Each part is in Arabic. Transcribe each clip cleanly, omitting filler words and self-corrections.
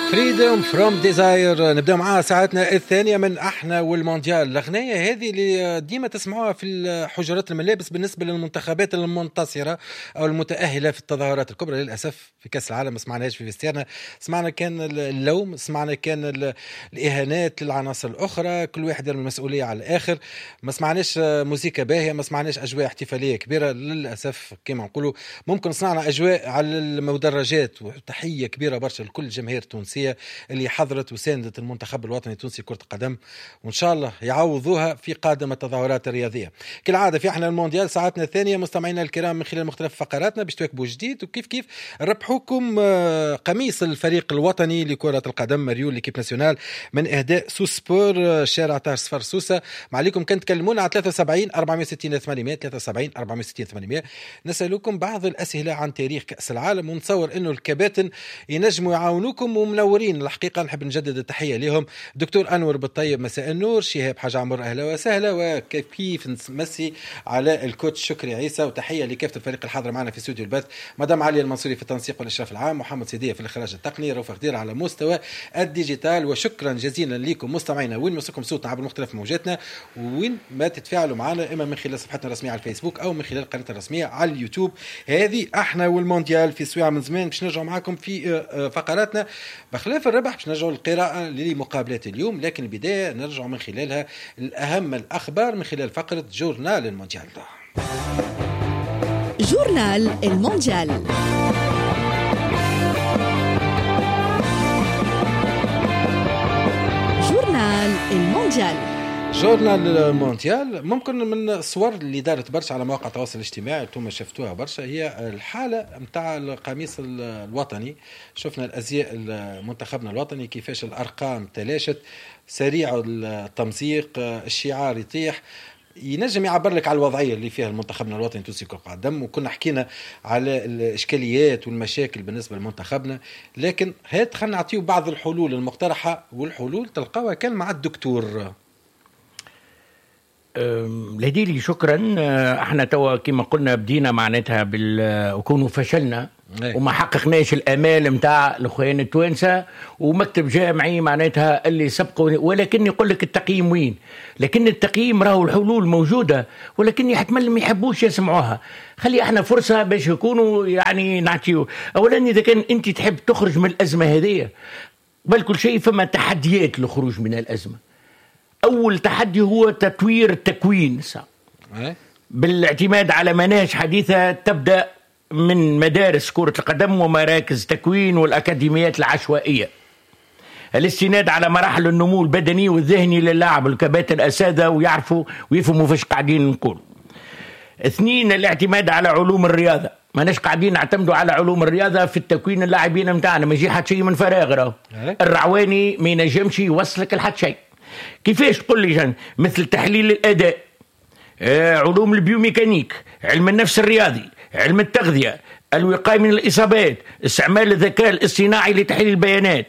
فريدوم فروم ديزاير. نبدأ معها ساعتنا الثانية من احنا والمونديال. الأغنية هذه اللي ديما تسمعوها في حجرات الملابس بالنسبة للمنتخبات المنتصرة أو المتأهلة في التظاهرات الكبرى. للأسف في كأس العالم ما سمعناش في فيستيرنا، سمعنا كان اللوم، سمعنا كان الإهانات للعناصر الأخرى، كل واحد يرمي المسؤولية على الآخر، ما سمعناش موسيقى باهية، ما سمعناش أجواء احتفالية كبيرة. للأسف كما نقولوا ممكن صنعنا أجواء على المدرجات، وتحية كبيرة برشا لكل الجماهير التونسية اللي حضرت وساندت المنتخب الوطني التونسي كرة القدم، وإن شاء الله يعوضوها في قادم التظاهرات الرياضية. كالعادة في احنا المونديال ساعتنا الثانية مستمعينا الكرام من خلال مختلف فقراتنا باش تواكبوا جديد، وكيف كيف نربحوكم قميص الفريق الوطني لكرة القدم مريول ليكيب ناسيونال من إهداء سوسبور شارع طاهر صفر سوسة. ما عليكم كان تكلمونا على 73 460 800 73 460 800 نسألكم بعض الأسئلة عن تاريخ كأس العالم، ونتصور إنه الكباتن ينجموا يعاونوكم ومنورين. الحقيقة نحب نجدد التحية لهم. دكتور أنور بالطيب مساء النور، شهاب حاج عمر أهلا وسهلا، وكيف نمسي على الكوتش شكري عيسى، وتحية لكافة الفريق الحاضر معنا في استوديو البث، مدام علي المنصوري في التنسيق والإشراف العام، محمد سيدية في الإخراج التقني، رؤوف خدير على مستوى الديجيتال. وشكرا جزيلا لكم مستمعينا وين مسكم صوتنا عبر مختلف موجاتنا، وين ما تتفاعلوا معنا إما من خلال صفحتنا الرسمية على الفيسبوك أو من خلال قناتنا الرسمية على اليوتيوب. هذه احنا والمونديال في سويعة من زمان باش نرجع معكم في فقراتنا بخلاف الربح، باش نرجعوا للقراءة لمقابلات اليوم، لكن البداية نرجع من خلالها الأهم الأخبار من خلال فقرة جورنال المونديال. جورنال المونديال. جورنال المونديال. جورنال المونديال ممكن من الصور اللي دارت برشا على مواقع التواصل الاجتماعي انتم شفتوها برشا، هي الحالة متاع القميص الوطني. شفنا الأزياء منتخبنا الوطني كيفاش الأرقام تلاشت، سريع التمزيق، الشعار يطيح، ينجم يعبر لك على الوضعية اللي فيها المنتخبنا الوطني التونسي كرة القدم. وكنا حكينا على الإشكاليات والمشاكل بالنسبة لمنتخبنا، لكن هات خلينا نعطيه بعض الحلول المقترحة، والحلول تلقاها كان مع الدكتور لديلي. شكرا. احنا توا كما قلنا بدينا معناتها وكونوا فشلنا وما حققناش الامال متاع الاخوان التوانسه ومكتب جامعي معناتها اللي سبقوا، ولكن يقول لك التقييم وين؟ لكن التقييم راهو الحلول موجوده، ولكن يحتمل ما يحبوش يسمعوها. خلي احنا فرصه باش يكونوا يعني نعطيو. اولا اذا كان انت تحب تخرج من الازمه هذه، بل كل شيء فما تحديات للخروج من الازمه. أول تحدي هو تطوير التكوين بالاعتماد على مناهج حديثة تبدأ من مدارس كرة القدم ومراكز تكوين والأكاديميات العشوائية، الاستناد على مراحل النمو البدني والذهني للاعب، الكباتن الأساتذة ويعرفوا ويفهموا فاش قاعدين نقول. 2 الاعتماد على علوم الرياضة، ماناش قاعدين نعتمدوا على علوم الرياضة في التكوين اللاعبين متاعنا، ما يجي حد شيء من فراغ. الرعواني ما ينجمش يوصلك لحد شيء. كيفاش تقول لي جن؟ مثل تحليل الأداء، علوم البيوميكانيك، علم النفس الرياضي، علم التغذية، الوقاية من الإصابات، استعمال الذكاء الاصطناعي لتحليل البيانات.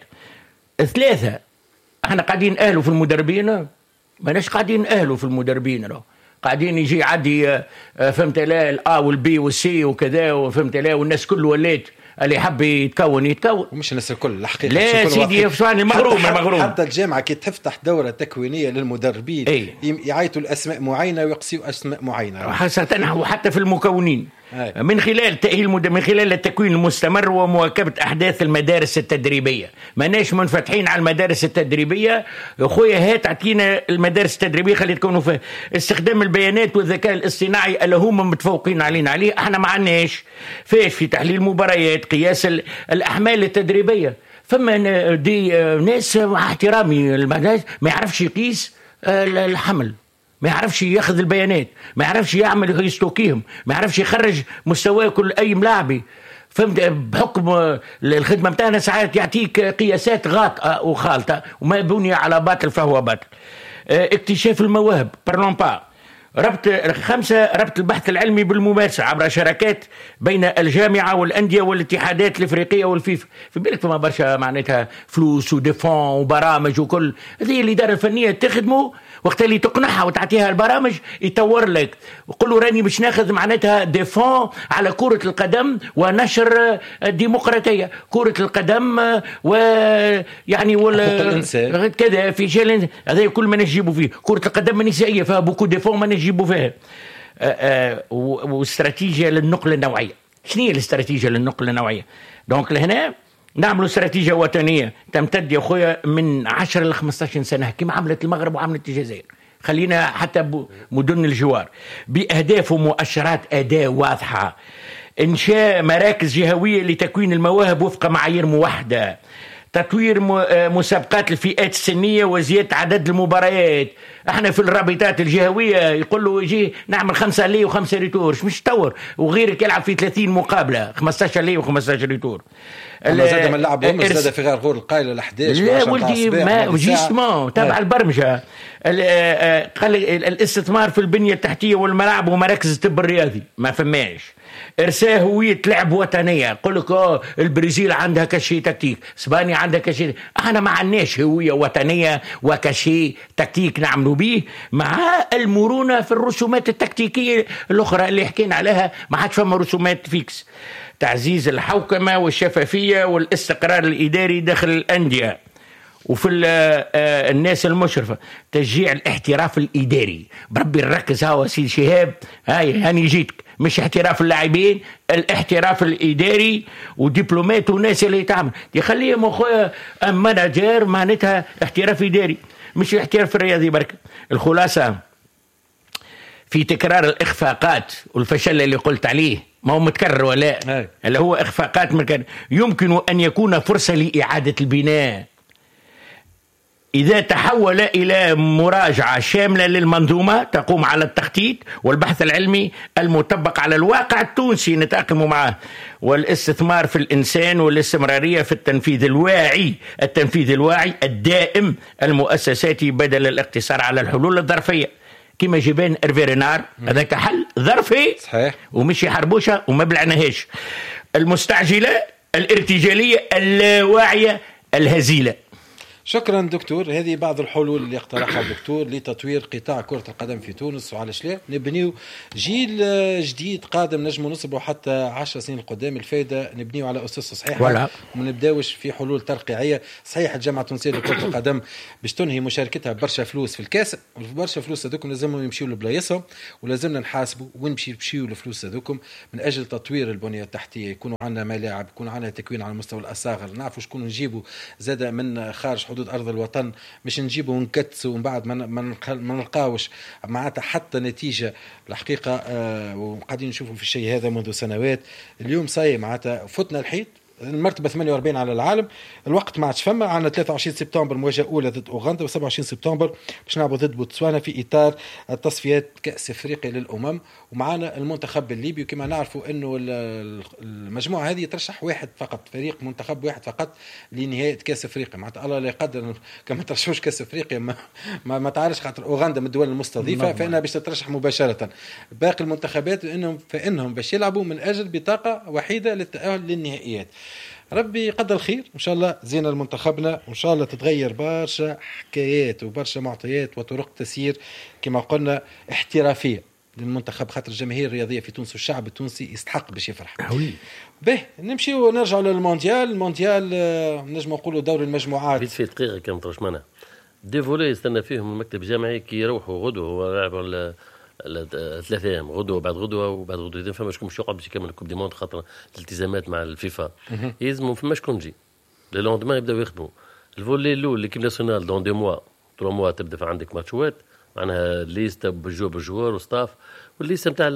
3 احنا قاعدين أهلوا في المدربين، ماناش قاعدين أهلوا في المدربين، قاعدين يجي عادي فهمت لا الآ والبي والسي وكذا وفهمت لا، والناس كل ولات اللي حب يتكون ومش الناس الكل الحقيقة. لا سيدي فسواني مغروم. حتى الجامعة كي تفتح دورة تكوينية للمدربين يعيطوا الأسماء معينة ويقصيوا أسماء معينة، وحتى في المكونين من خلال تأهيل من خلال التكوين المستمر ومواكبة أحداث المدارس التدريبية. ماناش منفتحين على المدارس التدريبية يا خويا، هات اعطينا المدارس التدريبية خلي تكونوا فيها. استخدام البيانات والذكاء الاصطناعي اللي هم متفوقين عليه احنا ما عندناش فاش في تحليل مباريات، قياس الأحمال التدريبية. فما دي ناس مع احترامي ما يعرفش يقيس الحمل، ما يعرفش ياخذ البيانات، ما يعرفش يعمل يستوكيهم، ما يعرفش يخرج مستوى كل أي ملاعبي. فهمت؟ بحكم الخدمة متاعنا ساعات يعطيك قياسات غاطئة وخالطة وما بني على باطل فهو باطل. اكتشاف المواهب برلون با، ربط البحث العلمي بالممارسة عبر شراكات بين الجامعة والأندية والاتحادات الإفريقية والفيفا. في بالك فما برشا معناتها فلوس وديفون وبرامج وكل هذه الإدارة الفنية تخدمه، وقت اللي تقنعها وتعطيها البرامج يطور لك وقل له راني باش ناخذ معناتها ديفون على كرة القدم ونشر الديمقراطية كرة القدم ويعني الإنسان كذا في شيء هذا كل ما نجيبه فيه كرة القدم النسائية فيها بوكو ديفون ما نجيبه فيها. واستراتيجية للنقل النوعية. شنو هي الاستراتيجية للنقل النوعية؟ دونك لهنا نعملوا استراتيجية وطنية تمتد يا أخويا من 10 ل 15 سنة كما عملت المغرب وعملت الجزائر، خلينا حتى مدن الجوار، بأهداف ومؤشرات أداء واضحة، إنشاء مراكز جهوية لتكوين المواهب وفق معايير موحدة، تطوير مسابقات الفئات السنية وزيادة عدد المباريات. احنا في الرابطات الجهوية يقول له يجي نعمل 5 لي و5 ريتور، مش تطور وغيرك يلعب في 30 مقابلة 15 لي و15 ريتور. زاد من لعبهم زاد في غرغور القايلة ل 11 لا ولدي ما جيسمون تابع البرمجة. قال الاستثمار في البنية التحتية والملاعب ومراكز الطب الرياضي ما فماش. ارساء هوية لعب وطنية، يقول لك البرازيل عندها كشي تكتيك، اسبانيا عندها كشي، احنا ما عندناش هوية وطنية وكشي تكتيك نعملوا به، مع المرونة في الرسومات التكتيكية الاخرى اللي حكينا عليها ما عادش فما رسومات فيكس. تعزيز الحوكمة والشفافية والاستقرار الإداري داخل الأندية وفي الناس المشرفة، تشجيع الاحتراف الإداري. بربي نركز هاو سيدي شهاب، هاني جيتك، مش احتراف اللاعبين، الاحتراف الإداري ودبلومات وناس اللي تعمل يخليهم أخويا مناجر معناتها احتراف إداري مش احتراف الرياضي بركة. الخلاصة في تكرار الإخفاقات والفشل اللي قلت عليه ما هو متكرر ولا اللي هو إخفاقات متكرر، يمكن أن يكون فرصة لإعادة البناء إذا تحول إلى مراجعة شاملة للمنظومة تقوم على التخطيط والبحث العلمي المطبق على الواقع التونسي نتأقلم معه، والاستثمار في الإنسان والاستمرارية في التنفيذ الواعي الدائم المؤسساتي بدل الاقتصار على الحلول الظرفية كما جبان إرفيرينار. هذاك حل ظرفي صحيح ومش يحربوشها وما بلعناهاش. المستعجلة الارتجالية اللاواعية الهزيلة. شكرا دكتور. هذه بعض الحلول اللي اقترحها الدكتور لتطوير قطاع كرة القدم في تونس، وعلاش لا نبنيو جيل جديد قادم نجم نصبوا حتى 10 سنين القدام. الفايدة نبنيو على أسس صحيحة وما نبداوش في حلول ترقيعية. صحيح الجامعة التونسية لكرة القدم باش تنهي مشاركتها برشا فلوس في الكاس، وبرشا فلوس هذوكم لازمهم يمشيوا لبلايصهم، ولازمنا نحاسبوا ونمشيو الفلوس هذوكم من أجل تطوير البنية التحتية، يكونوا عندنا ملاعب، يكون عندنا تكوين على مستوى الأصاغر، نعرفوا شكون نجيبوا زاد من خارج حدود أرض الوطن، مش نجيبه ونكتسه ومن بعد ما نلقاوش معناتها حتى نتيجة الحقيقة. وقاعدين نشوفوا في الشيء هذا منذ سنوات. اليوم صاير معناتها فتنا الحيط، المرتبة 48 على العالم، الوقت ما عادش فما. عندنا 23 سبتمبر مواجهة أولى ضد أوغندا، و27 سبتمبر باش نلعبوا ضد بوتسوانا في إطار التصفيات كأس أفريقيا للأمم، ومعنا المنتخب الليبي. وكما نعرفوا إنه المجموعة هذه ترشح واحد فقط، فريق منتخب واحد فقط لنهاية كأس أفريقيا. معناتها الله لا يقدر كما ترشحوش كأس أفريقيا ما تعرفش، خاطر أوغندا من الدول المستضيفة فإنها باش تترشح مباشرة. باقي المنتخبات فإنهم باش يلعبوا من أجل بطاقة وحيدة للتأهل للنهائيات. ربي يقدر الخير إن شاء الله. زينا المنتخبنا وإن شاء الله تتغير برشا حكايات وبرشا معطيات وطرق تسيير كما قلنا احترافية للمنتخب، خاطر الجماهير الرياضية في تونس والشعب التونسي يستحق باش يفرح. به نمشي ونرجع للمونديال. المونديال نجم نقولوا دور المجموعات. في دقيقة كم ترشمنا ديفولي يستنى فيهم المكتب الجامعي كي يروحوا غدوة هو لاعب 3 أيام، غدوة بعد غدوة وبعد غدوتين فما شكون باش يقعد باش يكمل الكوب دي موند خاطر الالتزامات مع الفيفا. يلزموا فما شكون جي لو لوندمان يبداو يخدموا الفولي الاول ليكيب ناسيونال دون 2 موا 3 موا تبدا عندك ماتشوات معناها ليست بالجوار وستاف، والليست نتاع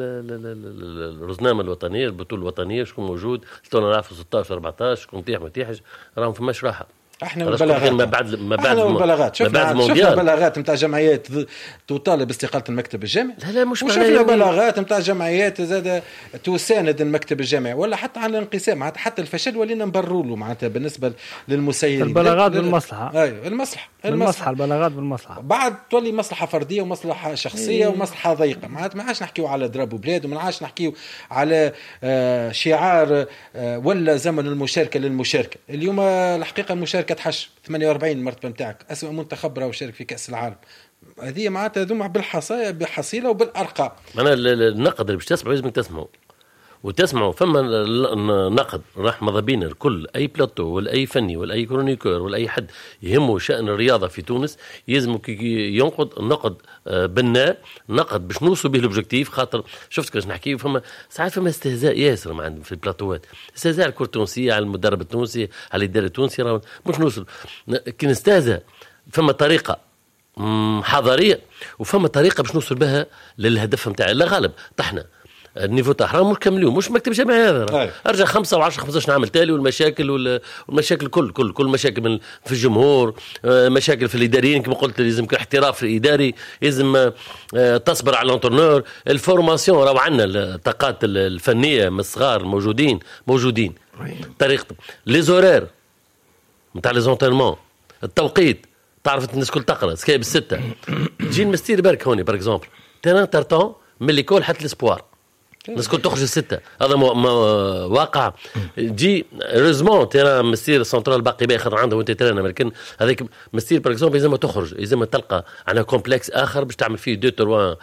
الرزنامه الوطنيه البطوله الوطنيه شكون موجود، تونا نعرفوا 16 14 شكون تيح ما تيحش، راهم فماش راحه. احنا والبلاغات ما بعد والبلاغات شفنا بلاغات نتاع جمعيات تطالب باستقالة المكتب الجامعي. لا مش شفنا بلاغات نتاع جمعيات زاد تساند المكتب الجامعي ولا حتى على الانقسام معناتها حتى الفشل ولينا نبرروا له معناتها بالنسبه للمسيرين. البلاغات بالمصلحه. ايوه المصلحه البلاغات بالمصلحه بعد تولي مصلحه فرديه ومصلحه شخصيه ومصلحه ضيقه معناتها ما عادش نحكيو على ضرب وبلاد وما عادش نحكيو على شعار ولا زمن المشاركه للمشاركه. اليوم الحقيقه المشاركه تحش 48 المرتبه نتاعك اسوأ منتخب راه شارك في كاس العالم. هذه معناتها ذوما بالحصيله وبالارقام. انا النقد اللي باش تسمعوا لازم تسمعوا فما نقد رحمه بينا الكل اي بلاتو ولا اي فني ولا اي كرونيكور ولا اي حد يهمه شأن الرياضه في تونس يلزم ينقد نقد بناء نقد باش نوصل به الاوبجيكتيف. خاطر شفت كيفاش نحكي فما ساعات فما استهزاء ياسر في البلاتوات استهزاء الكره التونسيه على المدرب التونسي على الاداره التونسيه مش نوصل كي نستهزأ فما طريقه حضاريه وفما طريقه باش نوصل بها للهدف نتاعي. لا غالب طحنا النيفو تاع حرام مش كاملين مش مكتب جامعي هذا ارجع 5 و10 15 عام تالي والمشاكل كل مشاكل في الجمهور مشاكل في الاداريين كما قلت لازم احتراف الاداري لازم تصبر على الانترنور الفورماسيون راهو عندنا الطاقات الفنيه من الصغار موجودين طريقه لي زورير نتاع لي زونترمون التوقيت تعرف الناس كل تقرا سكايب 6 تجي المستير برك هوني بار اكزومبل تيران تارتون من ليكول حتى الاسبوار الناس كل تخرج 6 هذا واقع جي ريزمون تيران مستير سنترال باقي باهي خاطر عنده وانت تيران لكن هذاك مستير بار اكزومبل لازم تخرج لازم تلقى عندنا كومبلكس اخر باش تعمل فيه 2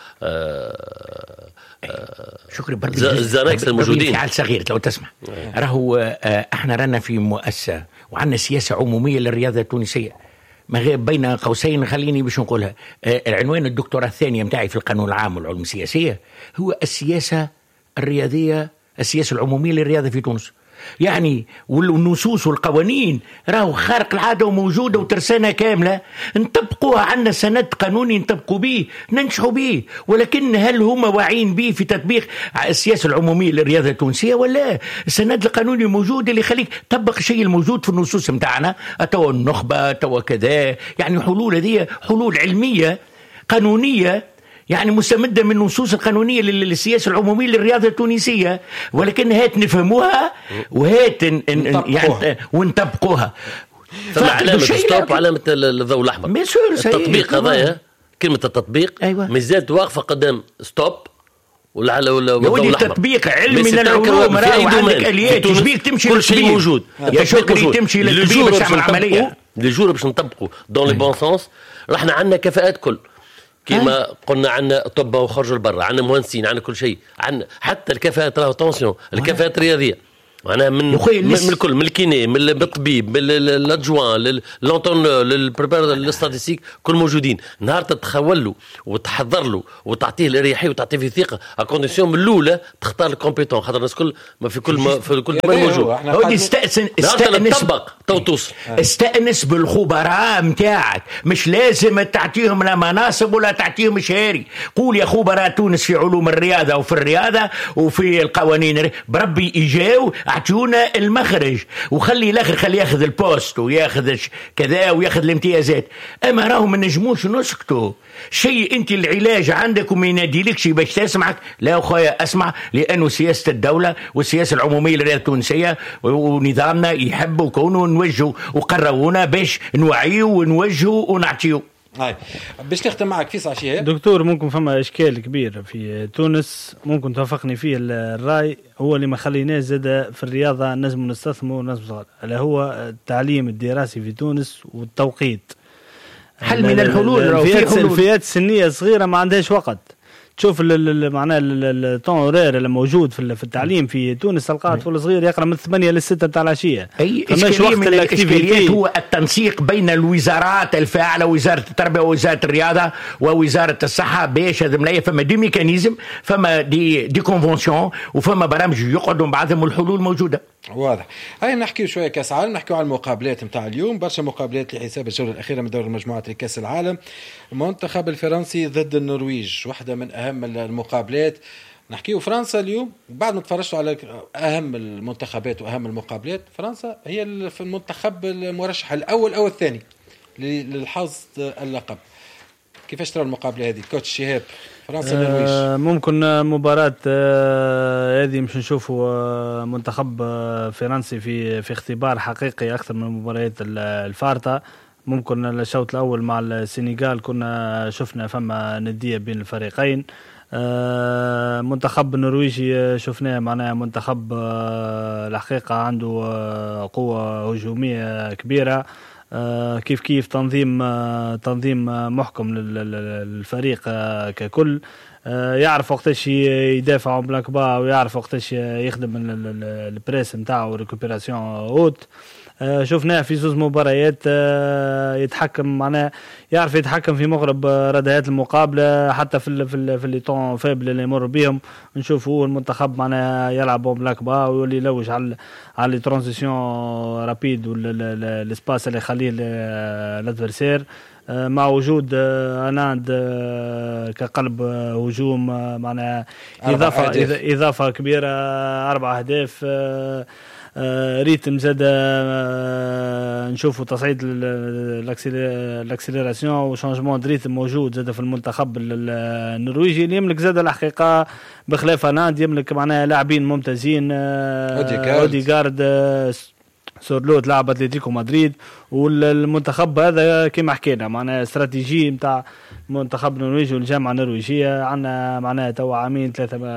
شكرا بربي الزناكس الموجودين فعال صغير لو تسمع راهو احنا رانا في مؤسسه وعندنا سياسه عموميه للرياضه التونسيه بين قوسين خليني باش نقولها العنوان الدكتوراه الثانيه متاعي في القانون العام والعلوم السياسيه هو السياسه الرياضيه السياسه العموميه للرياضه في تونس. يعني والنصوص والقوانين راهو خارق العاده وموجوده وترسانه كامله نطبقوها عندنا سند قانوني نطبقوا به ننجحوا به ولكن هل هم واعين به في تطبيق السياسه العموميه للرياضه التونسيه ولا السند القانوني موجود اللي يخليك تطبق الشيء الموجود في النصوص نتاعنا تو النخبه تو كذا يعني حلول هذه حلول علميه قانونيه يعني مستمدة من النصوص القانونية للسياسة العمومية للرياضة التونسية ولكن هات نفهموها وهات يعني ونطبقوها. علامة ستوب وعلامة الضوء الأحمر التطبيق هذايا كلمة التطبيق أيوة. مازالت واقفة قدام ستوب والضوء الأحمر التطبيق علم من العلوم راهو عندك آليات تشبيك تمشي كل شيء موجود يا شكري تمشي للكبير باش تعمل عملية للجور باش نطبقوا دون لي بون سونس رحنا عندنا كفاءات كل كما قلنا عنا طب وخرجوا لبرا عنا مهندسين عنا كل شيء عنا حتى الكفاءات راهو تونسيون الكفاءات الرياضيه معناها من الكل من الكيني من الطبيب من الادجوان للانترنور للبريبار للستاتيستيك كل موجودين. نهار تتخول له وتحضر له وتعطيه الاريحيه وتعطيه في ثقه اكونديسيون من الاولى تختار الكومبيتون خاطر الناس كل ما في كل موجود هودي استأنس استأنس بالخبراء نتاعك مش لازم تعطيهم لا مناصب ولا تعطيهم شهاري. قول يا خبراء تونس في علوم الرياضه وفي الرياضه وفي القوانين بربي يجاو اعطونا المخرج وخلي الاخر خلي ياخذ البوست وياخذ كذا وياخذ الامتيازات. اما راهم ما نجموش نسكتوا شيء انت العلاج عندك وما يناديلكش باش تسمعك لا اخويا اسمع لانه سياسه الدوله والسياسه العموميه للرياضه التونسيه ونظامنا يحبوا كونوا نوجهوا وقررونا باش نوعيوا ونوجهوا ونعطيوا. هاي باش نختم معك في صاشيه دكتور ممكن فما اشكال كبير في تونس ممكن توافقني فيه الراي هو اللي ما خليناش زاد في الرياضه نجم نستثمر ونجم صغار اللي هو التعليم الدراسي في تونس والتوقيت. حل من الحلول الفئات السنيه صغيره ما عندهاش وقت تشوف معناه الطون اورير اللي موجود في التعليم في تونس تلقاه طفل صغير يقرا من 8 ل 6 تاع العشيه. فماش وقت للاكتيفيتي هو التنسيق بين الوزارات الفاعله وزاره التربيه ووزاره الرياضه ووزاره الصحه باش هذا ملايه فما دي ميكانيزم فما دي كونفونسيون وفما برامج يقعدوا بعضهم والحلول موجوده. واضح. هاي نحكيو شويه كاس عالم نحكيو على المقابلات نتاع اليوم برشا مقابلات لحساب الجوله الاخيره من دور المجموعات لكاس العالم. المنتخب الفرنسي ضد النرويج واحده من اهم المقابلات نحكيو فرنسا اليوم بعد ما تفرجتوا على اهم المنتخبات واهم المقابلات، فرنسا هي في المنتخب المرشح الاول او الثاني للحظ اللقب. كيفاش ترى المقابله هذه كوتش شهاب؟ فرنسا النرويج ممكن مباراة هذه مش نشوفوا منتخب فرنسي في اختبار حقيقي أكثر من المباريات الفارطة. ممكن الشوط الأول مع السنغال كنا شفنا فما ندية بين الفريقين. منتخب النرويجي شفناه معناها منتخب الحقيقة عنده قوة هجومية كبيرة، كيف تنظيم محكم للفريق ككل، يعرف وقتاش يدافع بالأكبا ويعرف وقتاش يخدم البريس نتاعو ريكوبيراسيون اوت. شفناه في زوز مباريات يتحكم معناه يعرف يتحكم في مغرب ردهات المقابله، حتى في اللي طون فابل اللي يمر بهم نشوفوا المنتخب معناه يلعب بالأكبا ويولي يلوج على لي ترانزيسيون رابيد والسباس اللي يخليه الادفيرسير، مع وجود اناند كقلب هجوم معناها اضافه كبيره 4 أهداف. ريتم زاد نشوفوا تصعيد الاكسليراسيون وشانجمون د ريتم موجود زاد في المنتخب النرويجي اللي يملك زاد الحقيقه بخلاف اناند يملك معناها لاعبين ممتازين. اوديغارد سورلوت لاعب اتلتيكو مدريد، والمنتخب هذا كما حكينا معناها استراتيجي نتاع منتخب النرويج والجامعه النرويجيه. عندنا معناها تو عامين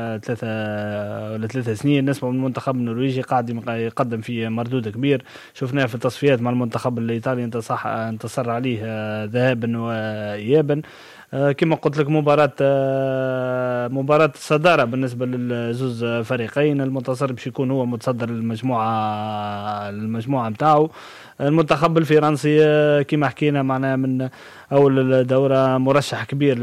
3 سنين نسمع من المنتخب النرويجي قاعد يقدم في مردود كبير. شفناه في التصفيات مع المنتخب الايطالي انتصر عليه ذهابا وايابا. كما قلت لك مباراة الصدارة بالنسبة للزوز فريقين. المنتصر باش يكون هو متصدر المجموعة متاعه. المنتخب الفرنسي كما حكينا معنا من أول الدورة مرشح كبير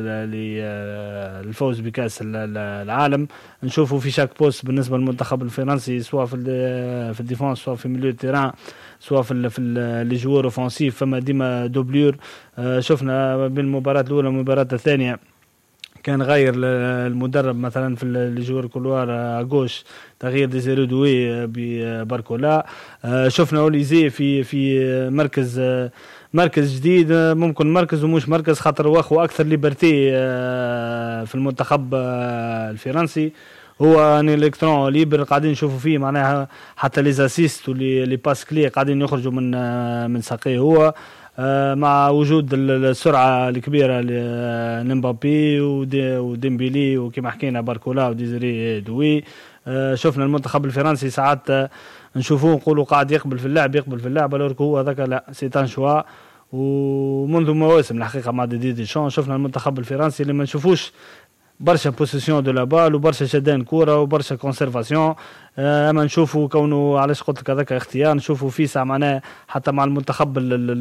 للفوز بكأس العالم. نشوفوا في شاك بوست بالنسبة للمنتخب الفرنسي سواء في الديفانس سواء في ميليو التيران سواء في لي جوار اوفنسيف فما ديما دوبلور. شفنا بين المباراة الأولى والمباراة الثانية كان غير المدرب مثلا في الجوار كولوار غوش تغيير ديزيرو دوي بباركولا. شفنا اوليزي في مركز جديد، ممكن مركز ومش مركز خاطر واخو اكثر ليبرتي في المنتخب الفرنسي. هو ان الكترون ليبر قاعدين نشوفوا فيه معناها حتى لي اسيست ولي باس كلي قاعدين يخرجوا من ساقيه هو، مع وجود السرعه الكبيره لمبابي وديمبيلي وكما حكينا باركولا وديزيري دوي. شفنا المنتخب الفرنسي ساعات نشوفوه نقولوا قاعد يقبل في اللعب الورك هو ذاك لا سيتان شوا. ومنذ مواسم الحقيقه مع دي شون شفنا المنتخب الفرنسي اللي ما نشوفوش برشا بوسيسيون دو لا بال وبرشا شدان كوره وبرشا كونسيرفاسيون. اما نشوفوا كونه علاش قلت لك هذاك اختيار نشوفوا في ساعه معناه حتى مع المنتخب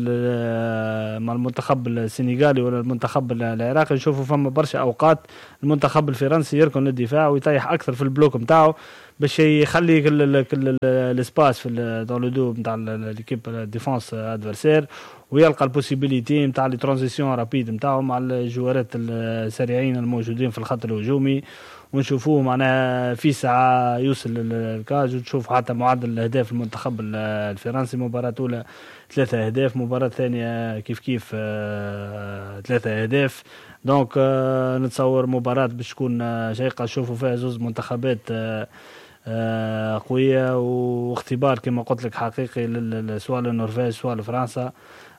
السنغالي ولا المنتخب العراقي نشوفوا فما برشا اوقات المنتخب الفرنسي يركن للدفاع ويطيح اكثر في البلوك نتاعو باش يخلي الاسباس في دون لو دو نتاع ليكيب ديفونس ادفيرسير ويلقى البوسيبيليتي نتاع لي ترانزيسيون رابيد نتاعو مع الجوارات السريعين الموجودين في الخط الهجومي. ونشوفوه معناها في ساعة يوصل الكاج وتشوف حتى معدل الأهداف المنتخب الفرنسي مباراة أولى 3 أهداف مباراة ثانية كيف 3 أهداف. دونك نتصور مباراة باش تكون شيقة نشوفوا فيها زوز منتخبات قوية واختبار كما قلت لك حقيقي سواء للنرويج سواء لفرنسا.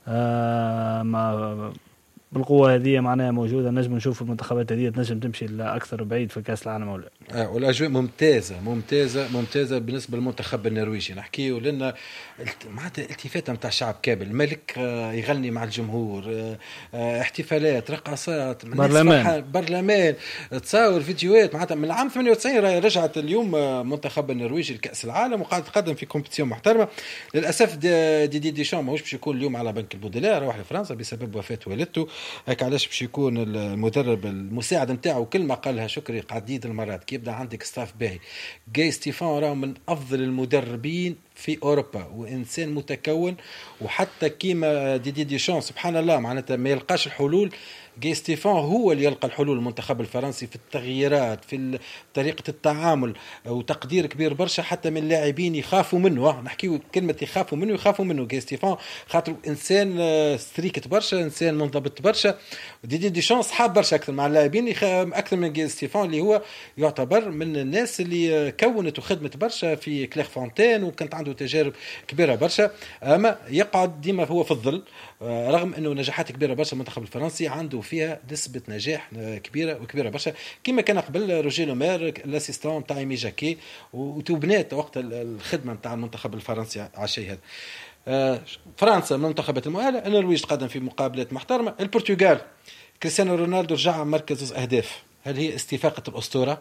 بالقوة هذه معناها موجودة نجم نشوف المنتخبات هذه تنجم تمشي لأكثر بعيد في كأس العالم ولا والأجواء ممتازة بالنسبة للمنتخب النرويجي. نحكيه لأن معناتها التفاتة متاع الشعب كامل الملك يغني مع الجمهور احتفالات رقصات برلمان تصور فيديوهات معناتها من العام 98 رجعت اليوم منتخب النرويجي لكأس العالم وقاعد تقدم في كومبيتيشن محترمة. للأسف دي شام ماهوش باش يكون اليوم على بنك البودلار راح لفرنسا بسبب وفاة والدته. هيك علاش باش يكون المدرب المساعد نتاعو كلمة قالها شكري عديد المرات كي يبدا عندك ستاف باهي جاي ستيفان راه من أفضل المدربين في اوروبا وانسان متكون، وحتى كيما دي شون سبحان الله معناتها ما يلقاش الحلول. جي ستيفان هو اللي يلقى الحلول المنتخب الفرنسي في التغييرات، في طريقة التعامل، وتقدير كبير برشا حتى من اللاعبين يخافوا منه. نحكي كلمة يخافوا منه جي ستيفان، خاطر إنسان ستريكت برشا، إنسان منضبط برشا. دي شانس حاب برشا أكثر مع اللاعبين أكثر من جي ستيفان اللي هو يعتبر من الناس اللي كونت وخدمت برشا في كلير فونتين وكانت عنده تجارب كبيرة برشا، أما يقعد ديما هو في الظل رغم أنه نجاحات كبيرة برشا. المنتخب الفرنسي عنده فيها نسبة نجاح كبيرة برشا، كما كان قبل روجيه لومير الاسيستون تاع ايمي جاكي، وتبنات وقت الخدمة نتاع المنتخب الفرنسي على الشيء هذا. فرنسا من المنتخبات المؤهلة، النرويج تقدم في مقابلات محترمة. البرتغال كريستيانو رونالدو رجع مركز أهداف، هل هي استفاقة الأسطورة؟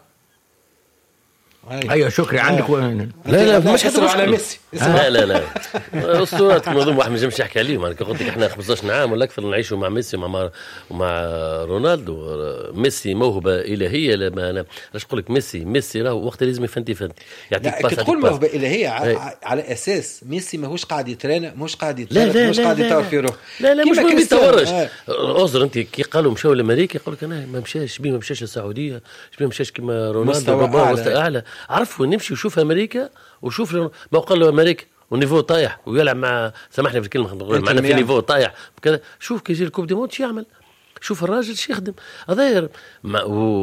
ايوه شكري عندك لا مش حسروا على ميسي. لا اسطورات موضوع واحد ما نجمش يحكي عليهم. انا قلت لك احنا 15 عام ولا اكثر نعيشوا مع ميسي ومع رونالدو. ميسي موهبه الهيه. لما انا اش نقول لك ميسي راهو وقت لازم يفنتي يعطيك باس. تقول موهبه الهيه على اساس ميسي ماهوش قاعد يترينا، مش قاعد يتدرب، مش قاعد يطور في روح. لا مش ما يتطورش. اعذر انت كي قالوا مشاو لامريكا يقول لك انا ما مشاش ما مشاش للسعوديه، ما مشاش كما رونالدو مستوى اعلى. عرفوا نمشي وشوف امريكا وشوف ما قال له امريكا ونيفو طايح ويلعب مع سامحني في الكلمه نقول معنا في نيفو طايح كذا. شوف كي يجي الكوب دي مود شو يعمل، شوف الراجل شو يخدم. هذا ما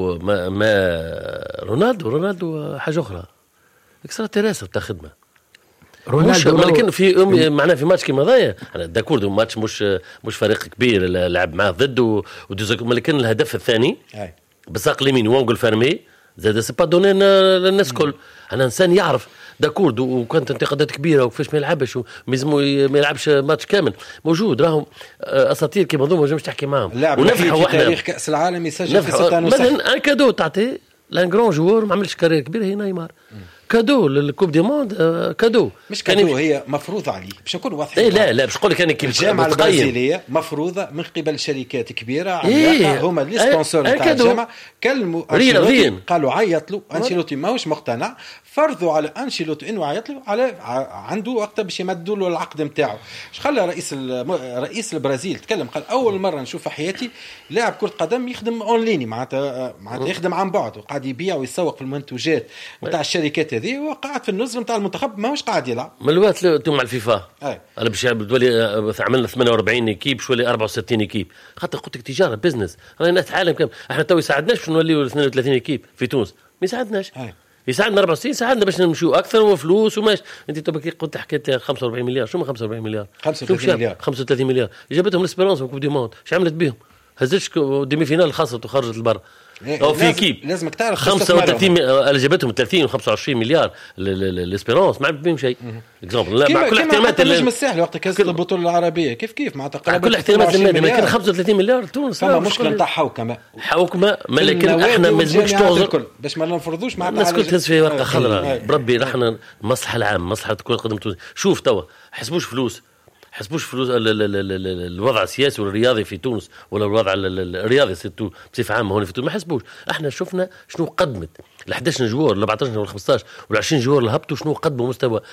رونالدو حاجه اخرى اكسترا تيراسر تاع خدمه. رونالدو لكن في معناه في ماتش كيما هذايا انا داكور ماتش مش فريق كبير لعب معاه ضد ولكن الهدف الثاني بساق اليمين وانجل فيرمي زاد سي با دونين للناس كل. انا انسان يعرف داكورد وكانت انتقادات كبيره وكيفاش ما يلعبش ما يلعبش ماتش كامل موجود. راهم اساطير كيما هذوما ما نجمش تحكي معاهم. ونفحوا في تاريخ كاس العالم يسجل في 56 مثلا ان كادو تعطي لان جرون جوور ما عملش كارير كبيره هي نيمار. كادو للكوب دي موند كادو مش كادو هي مفروضة عليه باش نكون واضحين. لا باش نقول لك انا كيف الجامعه البرازيليه مفروضه من قبل شركات كبيره عملاقه هما اللي سبونسور تاع الجامعه. كلموا أنشيلوتي قالوا عيط له أنشيلوتي ماهوش مقتنع، فرضوا على أنشيلوتي انه عيط له على عنده وقت باش يمدوا له العقد نتاعو. اش خلى رئيس البرازيل تكلم قال اول مره نشوف في حياتي لاعب كره قدم يخدم اونلاين معناتها يخدم عن بعد وقاعد يبيع ويسوق في المنتوجات نتاع الشركات هذه وقاعد في النزل نتاع المنتخب ماهوش قاعد يلعب. من الوقت انتم مع الفيفا انا باش تولي عملنا 48 ايكيب شويه 64 ايكيب خاطر قلت لك تجاره بزنس رانا عالم كامل. احنا تو يساعدناش باش نوليو 32 ايكيب في تونس ما يساعدناش. يساعدنا 64 يساعدنا باش نمشيو اكثر وفلوس وماش. انت تو قلت حكيت 45 مليار شو 45 مليار 35 مليار جابتهم الاسبيرونس في كوب دي موند اش عملت بهم؟ هزتش ديمي فينال خاصه وخرجت لبرا او في كيب لازمك تعرف 35 اللي جابتهم 30 و25 مليار الاسبيرونس ما عملت بهم شيء اكزامبل. مع كل احترامات النجم الساحلي وقت كاس البطوله العربيه كيف مع تقريبا كل احترامات المادة لكن 35 مليار تونس فما مشكله نتاع حوكمه لكن احنا ما لازمش تعذر باش ما نفرضوش مع الناس كل تهز في ورقه خضراء بربي نحن المصلحه العامه مصلحه كره قدم تونس. شوف توا حسبوش فلوس الوضع السياسي والرياضي في تونس ولا الوضع الرياضي بصفه عامه هون في تونس ما حسبوش. احنا شفنا شنو قدمت ال 11 جوار ال 14 ولا 15 ولا 20 جوار اللي هبطوا شنو قدموا مستوى